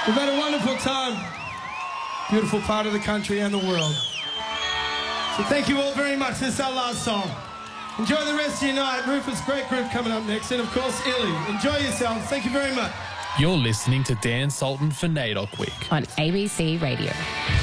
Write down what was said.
We've had a wonderful time. Beautiful part of the country and the world. So thank you all very much. This is our last song. Enjoy the rest of your night. Rufus, great group coming up next. And, of course, Illy. Enjoy yourself. Thank you very much. You're listening to Dan Sultan for NAIDOC Week on ABC Radio.